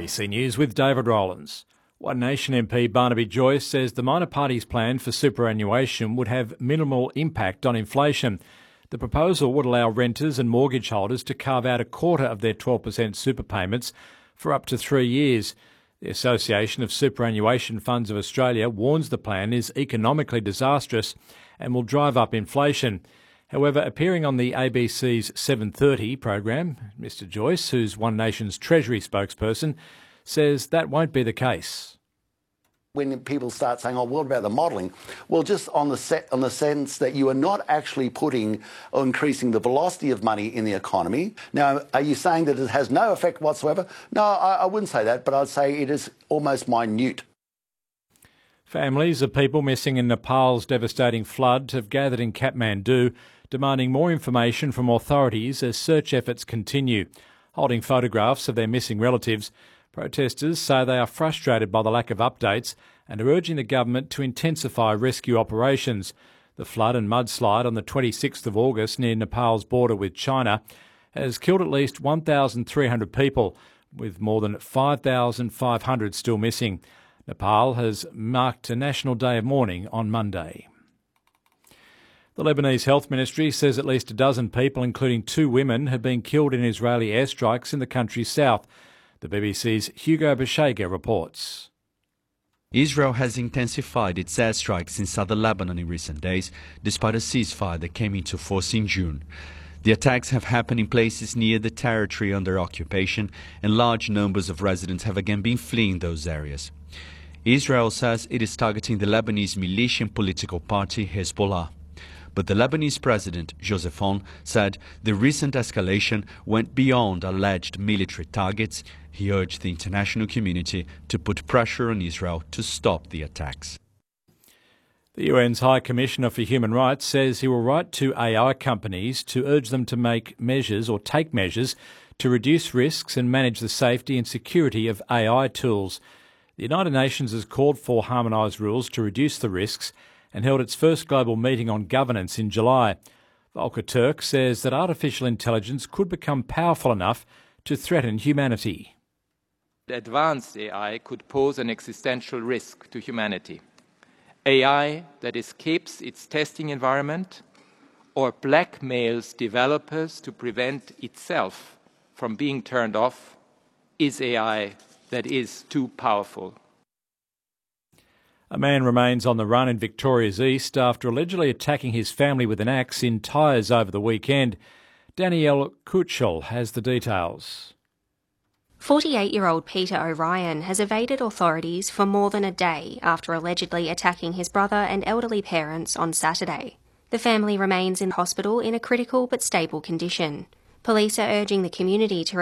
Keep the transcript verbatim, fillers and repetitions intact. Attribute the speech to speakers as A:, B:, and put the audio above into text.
A: C News with David Rowlands. One Nation M P Barnaby Joyce says the minor party's plan for superannuation would have minimal impact on inflation. The proposal would allow renters and mortgage holders to carve out a quarter of their twelve percent super payments for up to three years. The Association of Superannuation Funds of Australia warns the plan is economically disastrous and will drive up inflation. However, appearing on the A B C's seven thirty program, Mr Joyce, who's One Nation's Treasury spokesperson, says that won't be the case.
B: When people start saying, oh, what about the modelling? Well, just on the set, on the sense that you are not actually putting or increasing the velocity of money in the economy. Now, are you saying that it has no effect whatsoever? No, I, I wouldn't say that, but I'd say it is almost minute.
A: Families of people missing in Nepal's devastating flood have gathered in Kathmandu, demanding more information from authorities as search efforts continue. Holding photographs of their missing relatives, protesters say they are frustrated by the lack of updates and are urging the government to intensify rescue operations. The flood and mudslide on the twenty-sixth of August near Nepal's border with China has killed at least one thousand three hundred people, with more than five thousand five hundred still missing. Nepal has marked a national day of mourning on Monday. The Lebanese Health Ministry says at least a dozen people, including two women, have been killed in Israeli airstrikes in the country's south. The B B C's Hugo Bashega reports.
C: Israel has intensified its airstrikes in southern Lebanon in recent days, despite a ceasefire that came into force in June. The attacks have happened in places near the territory under occupation, and large numbers of residents have again been fleeing those areas. Israel says it is targeting the Lebanese militia and political party Hezbollah. But the Lebanese president, Joseph Aoun, said the recent escalation went beyond alleged military targets. He urged the international community to put pressure on Israel to stop the attacks.
A: The U N's High Commissioner for Human Rights says he will write to A I companies to urge them to make measures or take measures to reduce risks and manage the safety and security of A I tools. The United Nations has called for harmonised rules to reduce the risks and held its first global meeting on governance in July. Volker Turk says that artificial intelligence could become powerful enough to threaten humanity.
D: Advanced A I could pose an existential risk to humanity. A I that escapes its testing environment or blackmails developers to prevent itself from being turned off is A I that is too powerful.
A: A man remains on the run in Victoria's East after allegedly attacking his family with an axe in Tyres over the weekend. Danielle Kutschel has the details.
E: forty-eight-year-old Peter O'Ryan has evaded authorities for more than a day after allegedly attacking his brother and elderly parents on Saturday. The family remains in hospital in a critical but stable condition. Police are urging the community to